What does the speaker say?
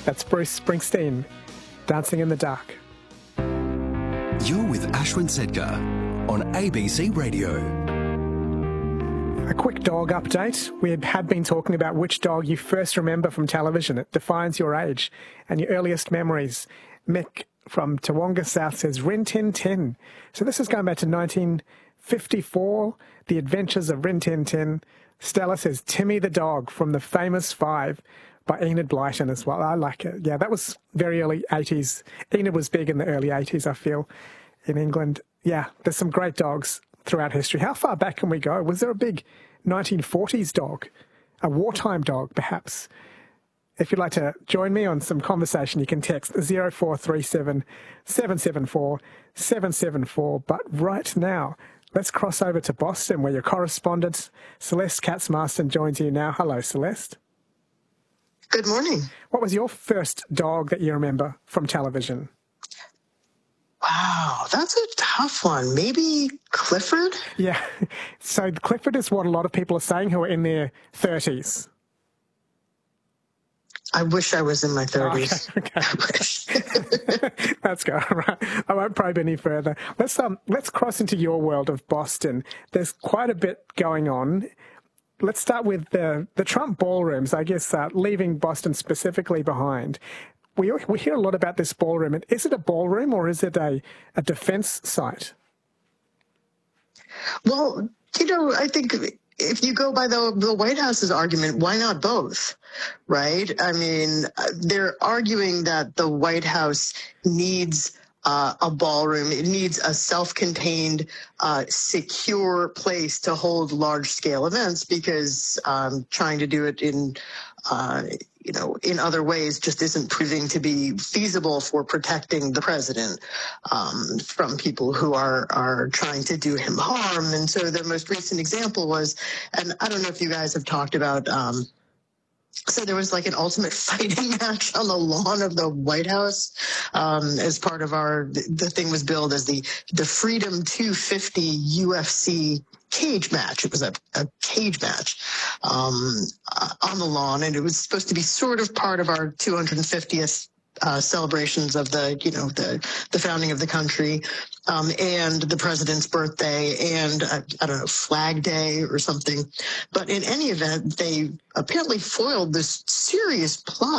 That's Bruce Springsteen, Dancing in the Dark. You're with Ashwin Sedkar on ABC Radio. A quick dog update. We had been talking about which dog you first remember from television. It defines your age and your earliest memories. Mick from Tawonga South says Rin Tin Tin. So this is going back to 1954, The Adventures of Rin Tin Tin. Stella says Timmy the Dog from The Famous Five by Enid Blyton as well. I like it. Yeah, that was very early 80s. Enid was big in the early 80s, I feel, in England. Yeah, there's some great dogs throughout history. How far back can we go? Was there a big 1940s dog? A wartime dog, perhaps? If you'd like to join me on some conversation, you can text 0437 774 774. But right now, let's cross over to Boston, where your correspondent, Celeste Katz-Marston, joins you now. Hello, Celeste. Good morning. What was your first dog that you remember from television? Wow, that's a tough one. Maybe Clifford? Yeah, so Clifford is what a lot of people are saying who are in their 30s. I wish I was in my 30s. Okay. I wish. That's good. All right. I won't probe any further. Let's cross into your world of Boston. There's quite a bit going on. Let's start with the Trump ballrooms, I guess, leaving Boston specifically behind. We hear a lot about this ballroom. Is it a ballroom or is it a defense site? Well, I think if you go by the White House's argument, why not both, right? I mean, they're arguing that the White House needs a ballroom. It needs a self-contained, secure place to hold large-scale events because trying to do it in other ways just isn't proving to be feasible for protecting the president from people who are trying to do him harm. And so the most recent example was, and I don't know if you guys have talked about, so there was like an ultimate fighting match on the lawn of the White House as part of the thing was billed as the Freedom 250 UFC cage match. It was a cage match on the lawn, and it was supposed to be sort of part of our 250th celebrations of the founding of the country, and the president's birthday, and I don't know, Flag Day or something. But in any event, they apparently foiled this serious plot